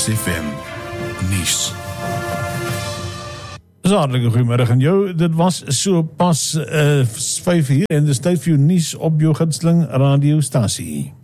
SFM nuus. Hartelijk goedemiddag aan jou. Dit was so pas 5 uur en dis tyd vir jou nuus op jou gunsteling radiostasie.